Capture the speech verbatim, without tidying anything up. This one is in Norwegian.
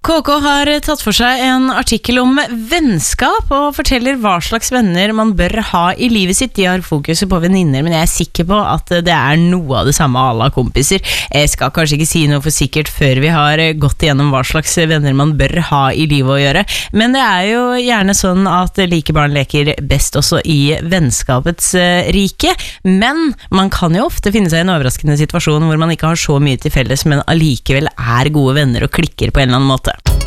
K K har tatt for seg en artikkel om vennskap og forteller hva slags venner man bør ha i livet sitt. De har fokuset på venninner, men jeg er sikker på at det er noe av det samme alle kompiser. Jeg skal kanskje ikke si noe for sikkert før vi har gått igjennom hva slags venner man bør ha i livet å gjøre, men det er jo gjerne sånn at like barn leker best også i vennskapets rike, men man kan jo ofte finne seg i en overraskende situasjon hvor man ikke har så mye til felles, men allikevel er gode venner og klikker på en eller annen måte.